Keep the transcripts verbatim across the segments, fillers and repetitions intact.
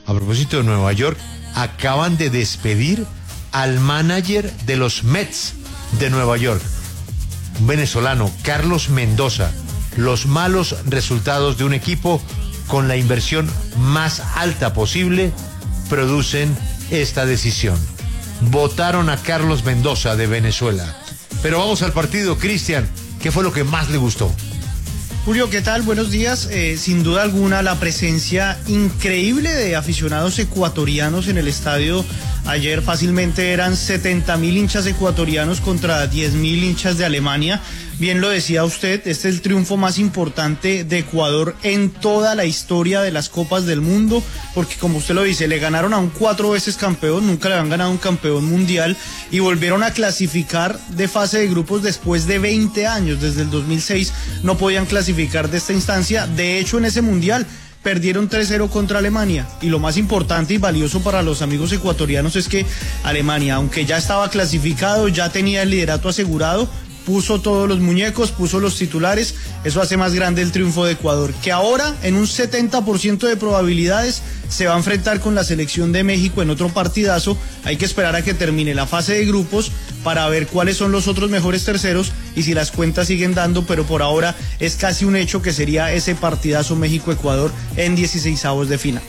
a propósito de Nueva York, acaban de despedir al manager de los Mets de Nueva York, un venezolano, Carlos Mendoza. Los malos resultados de un equipo con la inversión más alta posible producen esta decisión. Votaron a Carlos Mendoza de Venezuela. Pero vamos al partido, Cristian. ¿Qué fue lo que más le gustó? Julio, ¿qué tal? Buenos días. Eh, sin duda alguna, la presencia increíble de aficionados ecuatorianos en el estadio. Ayer fácilmente eran setenta mil hinchas ecuatorianos contra diez mil hinchas de Alemania. Bien lo decía usted, este es el triunfo más importante de Ecuador en toda la historia de las Copas del Mundo, porque como usted lo dice, le ganaron a un cuatro veces campeón, nunca le han ganado un campeón mundial, y volvieron a clasificar de fase de grupos después de veinte años. Desde el dos mil seis no podían clasificar de esta instancia. De hecho, en ese mundial perdieron tres cero contra Alemania, y lo más importante y valioso para los amigos ecuatorianos es que Alemania, aunque ya estaba clasificado, ya tenía el liderato asegurado, puso todos los muñecos, puso los titulares. Eso hace más grande el triunfo de Ecuador, que ahora en un setenta por ciento de probabilidades se va a enfrentar con la selección de México en otro partidazo. Hay que esperar a que termine la fase de grupos para ver cuáles son los otros mejores terceros y si las cuentas siguen dando, pero por ahora es casi un hecho que sería ese partidazo México-Ecuador en dieciseisavos de final.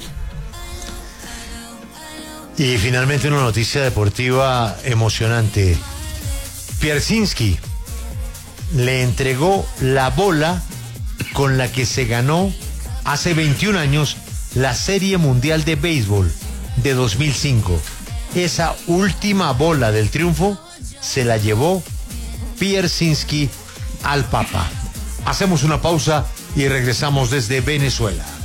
Y finalmente una noticia deportiva emocionante. Pierzynski le entregó la bola con la que se ganó hace veintiún años la Serie Mundial de Béisbol de dos mil cinco. Esa última bola del triunfo se la llevó Pierzynski al Papa. Hacemos una pausa y regresamos desde Venezuela.